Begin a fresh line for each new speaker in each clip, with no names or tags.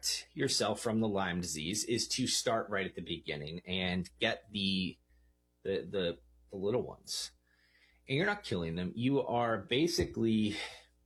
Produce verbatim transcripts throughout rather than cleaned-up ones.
protect yourself from the Lyme disease is to start right at the beginning and get the the the, the little ones. And you're not killing them. You are basically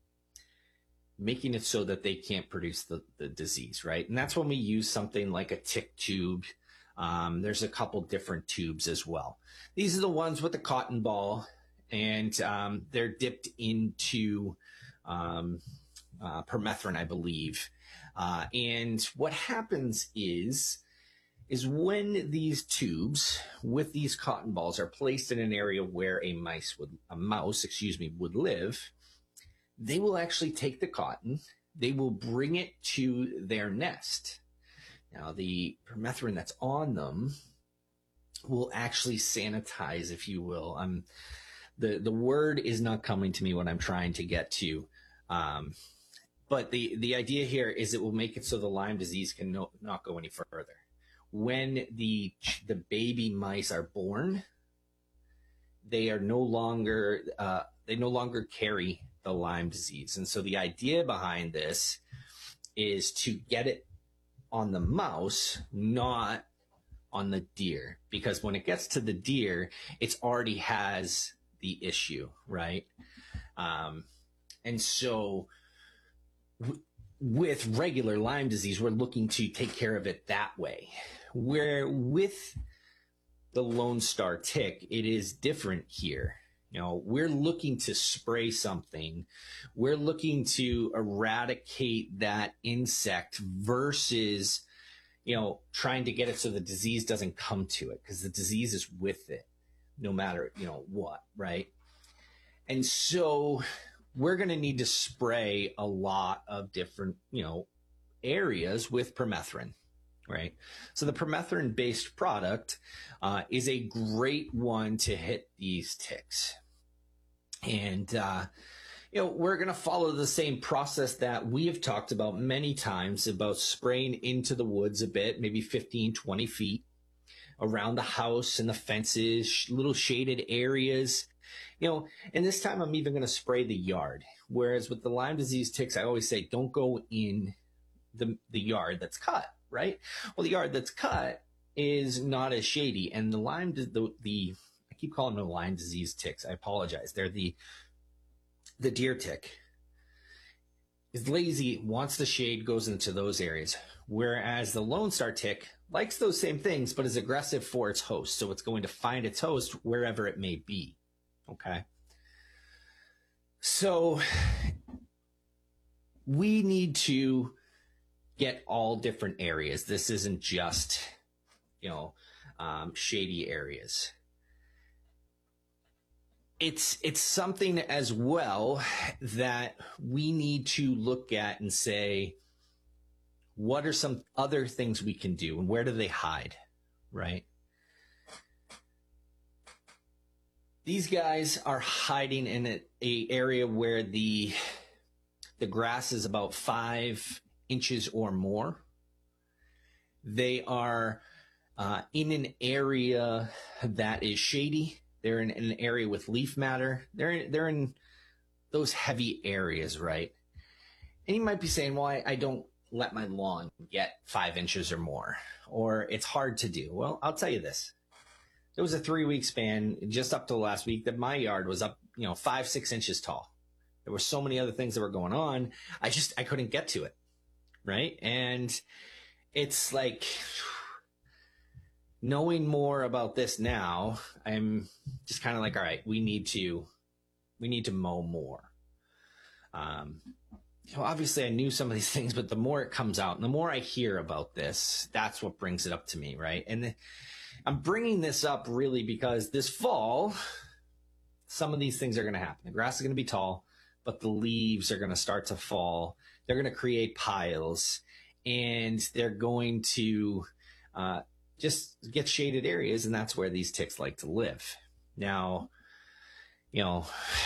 making it so that they can't produce the, the disease, right? And that's when we use something like a tick tube. Um, there's a couple different tubes as well. These are the ones with the cotton ball, and um, they're dipped into um, uh, permethrin, I believe. Uh, and what happens is, is when these tubes with these cotton balls are placed in an area where a mice would, a mouse, excuse me, would live, they will actually take the cotton, they will bring it to their nest. Now, the permethrin that's on them will actually sanitize, if you will. Um, the, the word is not coming to me what I'm trying to get to. Um, but the, the idea here is it will make it so the Lyme disease can no, not go any further. When the the baby mice are born, they are no longer uh, they no longer carry the Lyme disease, and so the idea behind this is to get it on the mouse, not on the deer, because when it gets to the deer, it's already has the issue, right? Um, and so. W- With regular Lyme disease, we're looking to take care of it that way. Where with the Lone Star tick, it is different here. You know, we're looking to spray something. We're looking to eradicate that insect versus, you know, trying to get it so the disease doesn't come to it, because the disease is with it no matter, you know, what, right? And so we're going to need to spray a lot of different, you know, areas with permethrin, right? So the permethrin based product uh, is a great one to hit these ticks. And, uh, you know, we're going to follow the same process that we have talked about many times about spraying into the woods a bit, maybe fifteen, twenty feet around the house and the fences, little shaded areas. You know, and this time I'm even going to spray the yard. Whereas with the Lyme disease ticks, I always say, don't go in the, the yard that's cut, right? Well, the yard that's cut is not as shady. And the Lyme, the, the I keep calling them Lyme disease ticks. I apologize. They're the, the deer tick is lazy, wants the shade, goes into those areas. Whereas the Lone Star tick likes those same things, but is aggressive for its host. So it's going to find its host wherever it may be. Okay. So we need to get all different areas. This isn't just, you know, um, shady areas. It's, it's something as well that we need to look at and say, what are some other things we can do and where do they hide, right? These guys are hiding in a, a area where the, the grass is about five inches or more. They are uh, in an area that is shady. They're in, in an area with leaf matter. They're in, they're in those heavy areas, right? And you might be saying, well, I, I don't let my lawn get five inches or more, or it's hard to do. Well, I'll tell you this. It was a three week span just up to last week that my yard was up, you know, five, six inches tall. There were so many other things that were going on. I just, I couldn't get to it. Right. And it's like knowing more about this now, I'm just kind of like, all right, we need to, we need to mow more. Um, you know, obviously I knew some of these things, but the more it comes out and the more I hear about this, that's what brings it up to me. Right. And the, I'm bringing this up really because this fall, some of these things are going to happen. The grass is going to be tall, but the leaves are going to start to fall. They're going to create piles, and they're going to uh, just get shaded areas, and that's where these ticks like to live. Now, you know,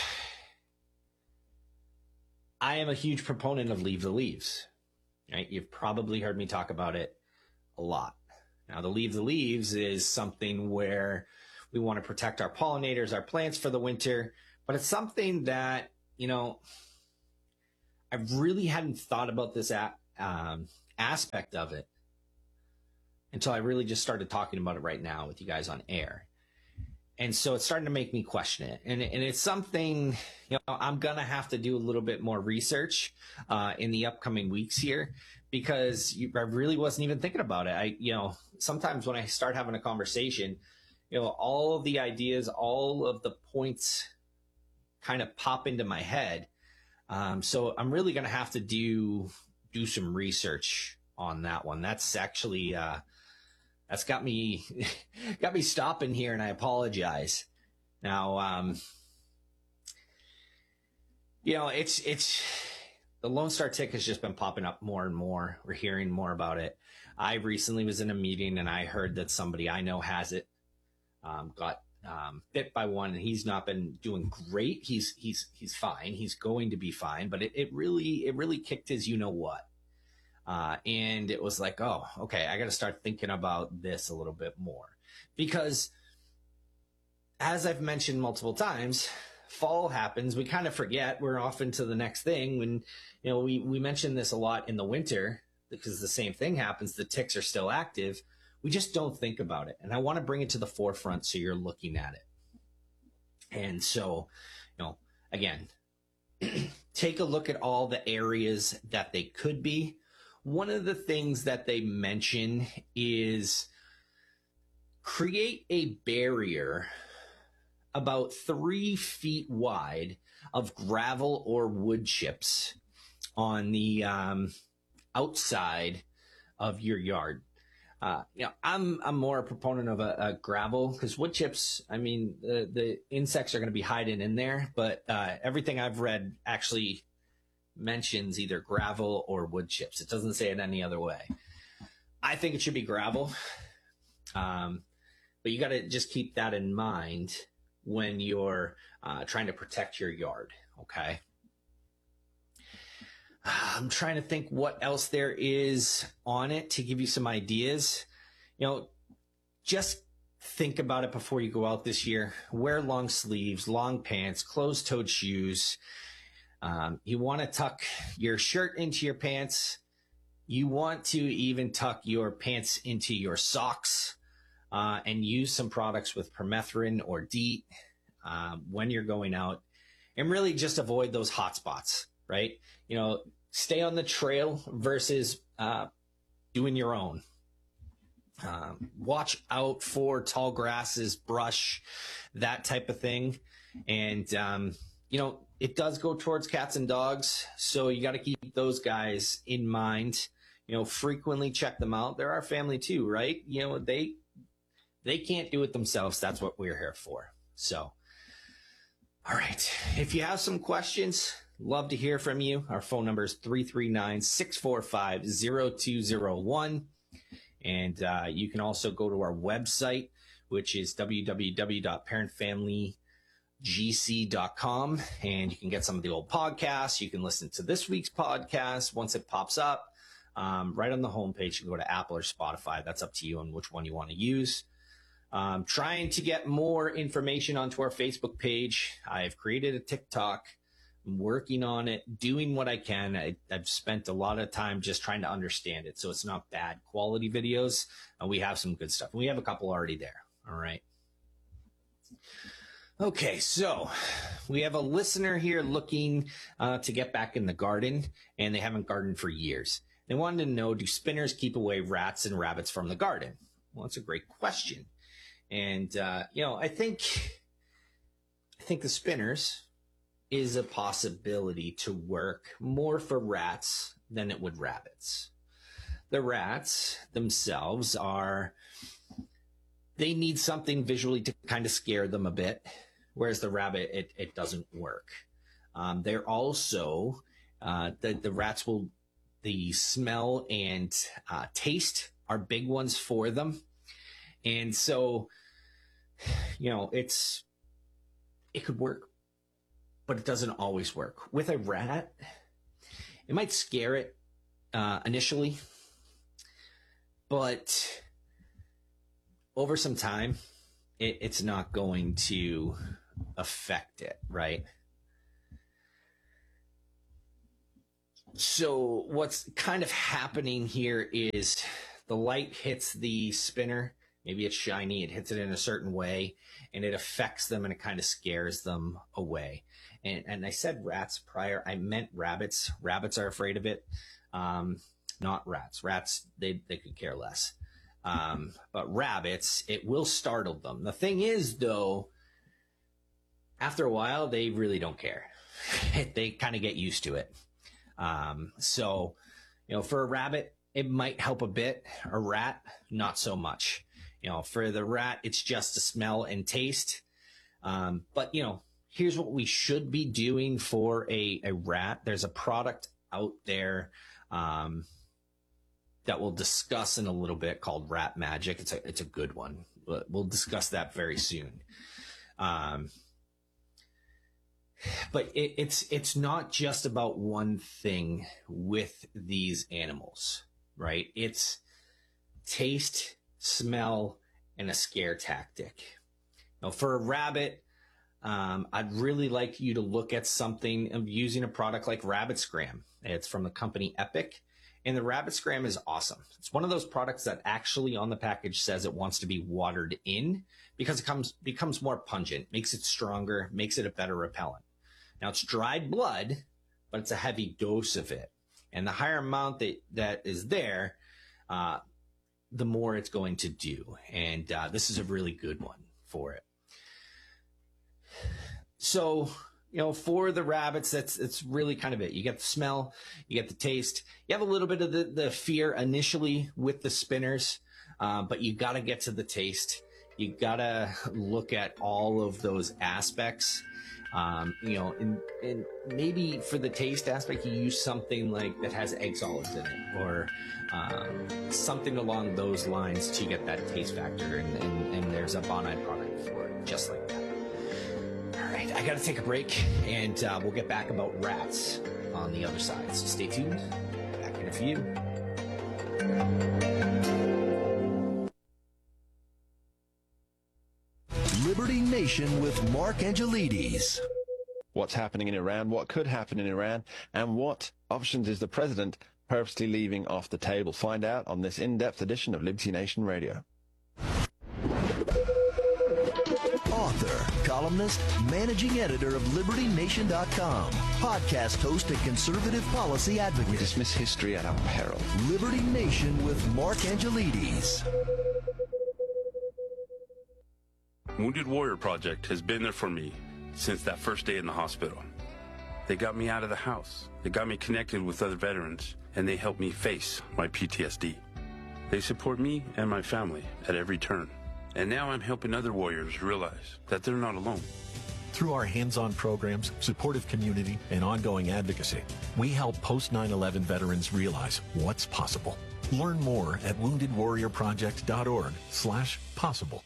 I am a huge proponent of leave the leaves. Right? You've probably heard me talk about it a lot. Now, the leave the leaves is something where we want to protect our pollinators, our plants for the winter, but it's something that, you know, I really hadn't thought about this at, um, aspect of it until I really just started talking about it right now with you guys on air. And so it's starting to make me question it. And, and it's something, you know, I'm going to have to do a little bit more research uh, in the upcoming weeks here, because you, I really wasn't even thinking about it. I, you know, sometimes when I start having a conversation, you know, all of the ideas, all of the points kind of pop into my head. Um, so I'm really going to have to do, do some research on that one. That's actually, uh, That's got me got me stopping here, and I apologize. Now, um, you know, it's it's the Lone Star tick has just been popping up more and more. We're hearing more about it. I recently was in a meeting, and I heard that somebody I know has it. Um, got um, bit by one, and he's not been doing great. He's he's he's fine. He's going to be fine, but it, it really it really kicked his you know what. Uh, and it was like, oh, okay, I got to start thinking about this a little bit more, because as I've mentioned multiple times, fall happens. We kind of forget we're off into the next thing. When, you know, we, we mention this a lot in the winter because the same thing happens. The ticks are still active. We just don't think about it. And I want to bring it to the forefront so you're looking at it. And so, you know, again, take a look at all the areas that they could be. One of the things that they mention is create a barrier about three feet wide of gravel or wood chips on the um, outside of your yard. Uh, you know, I'm I'm more a proponent of a, a gravel, because wood chips, I mean, the, the insects are going to be hiding in there, but uh, everything I've read actually mentions either gravel or wood chips. It doesn't say it any other way. I think it should be gravel. Um, but you got to just keep that in mind when you're uh, trying to protect your yard. Okay. I'm trying to think what else there is on it to give you some ideas. You know, just think about it before you go out this year. Wear long sleeves, long pants, closed-toed shoes. Um, you want to tuck your shirt into your pants. You want to even tuck your pants into your socks, uh, and use some products with permethrin or DEET um, when you're going out, and really just avoid those hot spots, right? You know, stay on the trail versus uh, doing your own. Um, watch out for tall grasses, brush, that type of thing. And, um, you know, it does go towards cats and dogs, so you got to keep those guys in mind. You know, frequently check them out. They're our family too, right? You know, they they can't do it themselves. That's what we're here for. So, all right. If you have some questions, love to hear from you. Our phone number is three three nine, six four five, zero two zero one. And uh, you can also go to our website, which is w w w dot parent family g c dot com, and you can get some of the old podcasts. You can listen to this week's podcast once it pops up um, right on the homepage. You can go to Apple or Spotify. That's up to you on which one you want to use. Um, trying to get more information onto our Facebook page. I've created a TikTok. I'm working on it, doing what I can. I, I've spent a lot of time just trying to understand it, so it's not bad quality videos. And we have some good stuff. We have a couple already there. All right. Okay, so we have a listener here looking uh, to get back in the garden, and they haven't gardened for years. They wanted to know, do spinners keep away rats and rabbits from the garden? Well, that's a great question. And, uh, you know, I think, I think the spinners is a possibility to work more for rats than it would rabbits. The rats themselves are, they need something visually to kind of scare them a bit. Whereas the rabbit, it, it doesn't work. Um, they're also, uh, the, the rats will, the smell and uh, taste are big ones for them. And so, you know, it's, it could work, but it doesn't always work. With a rat, it might scare it uh, initially, but over some time, it, it's not going to affect it, right? So what's kind of happening here is the light hits the spinner. Maybe it's shiny. It hits it in a certain way, and it affects them, and it kind of scares them away. And, and I said rats prior. I meant rabbits. Rabbits are afraid of it, um, not rats. Rats, they, they could care less. Um, but rabbits, it will startle them. The thing is, though, after a while, they really don't care. They kind of get used to it. Um, so, you know, for a rabbit, it might help a bit. A rat, not so much. You know, for the rat, it's just a smell and taste. Um, but, you know, here's what we should be doing for a, a rat. There's a product out there um, that we'll discuss in a little bit called Rat Magic. It's a, it's a good one. We'll discuss that very soon. Um, But it, it's it's not just about one thing with these animals, right? It's taste, smell, and a scare tactic. Now, for a rabbit, um, I'd really like you to look at something of using a product like Rabbit Scram. It's from the company Epic, and the Rabbit Scram is awesome. It's one of those products that actually on the package says it wants to be watered in because it comes becomes more pungent, makes it stronger, makes it a better repellent. Now, it's dried blood, but it's a heavy dose of it. And the higher amount that, that is there, uh, the more it's going to do. And uh, this is a really good one for it. So, you know, for the rabbits, that's, that's really kind of it. You get the smell, you get the taste. You have a little bit of the, the fear initially with the spinners, uh, but you got to get to the taste. You got to look at all of those aspects. Um, you know, and, and maybe for the taste aspect, you use something like that has egg solids in it, or um, something along those lines to get that taste factor. And, and, and there's a Bonide product for it, just like that. All right, I got to take a break, and uh, we'll get back about rats on the other side. So stay tuned. Back in a few.
Liberty Nation with Mark Angelides.
What's happening in Iran, what could happen in Iran, and what options is the president purposely leaving off the table? Find out on this in-depth edition of Liberty Nation Radio.
Author, columnist, managing editor of Liberty Nation dot com, podcast host and conservative policy advocate.
We dismiss history at our peril.
Liberty Nation with Mark Angelides.
Wounded Warrior Project has been there for me since that first day in the hospital. They got me out of the house. They got me connected with other veterans, and they helped me face my P T S D. They support me and my family at every turn. And now I'm helping other warriors realize that they're not alone.
Through our hands-on programs, supportive community, and ongoing advocacy, we help post nine eleven veterans realize what's possible. Learn more at wounded warrior project dot org slash possible.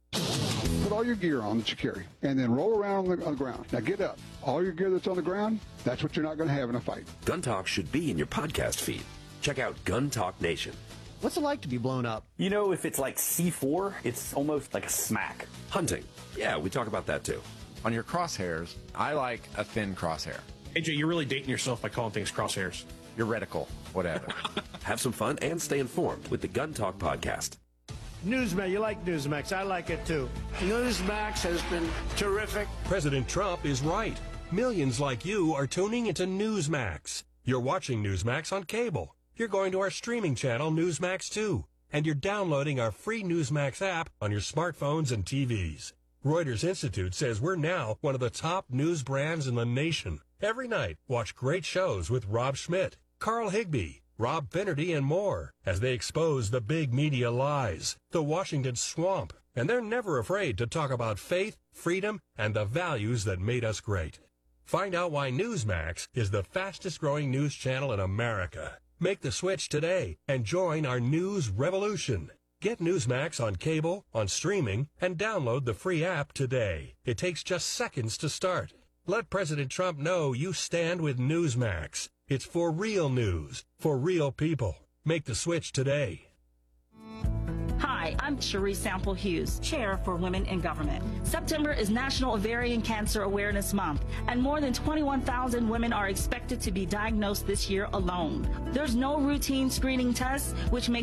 Put all your gear on that you carry, and then roll around on the, on the ground. Now get up. All your gear that's on the ground, that's what you're not going to have in a fight.
Gun Talk should be in your podcast feed. Check out Gun Talk Nation.
What's it like to be blown up?
You know, if it's like C four, it's almost like a smack.
Hunting. Yeah, we talk about that too.
On your crosshairs, I like a thin crosshair.
A J, you're really dating yourself by calling things crosshairs.
Your reticle, whatever.
Have some fun and stay informed with the Gun Talk podcast.
Newsmax, you like Newsmax. I like it too. Newsmax has been terrific.
President Trump is right. Millions like you are tuning into Newsmax. You're watching Newsmax on cable. You're going to our streaming channel, Newsmax two. And you're downloading our free Newsmax app on your smartphones and T Vs. Reuters Institute says we're now one of the top news brands in the nation. Every night, watch great shows with Rob Schmidt, Carl Higbie, Rob Finnerty, and more as they expose the big media lies, the Washington swamp, and they're never afraid to talk about faith, freedom, and the values that made us great. Find out why Newsmax is the fastest growing news channel in America. Make the switch today and join our news revolution. Get Newsmax on cable, on streaming, and download the free app today. It takes just seconds to start. Let President Trump know you stand with Newsmax. It's for real news, for real people. Make the switch today.
Hi, Hi, I'm Cherie Sample Hughes, Chair for Women in Government. September is National Ovarian Cancer Awareness Month, and more than twenty-one thousand women are expected to be diagnosed this year alone. There's no routine screening tests, which makes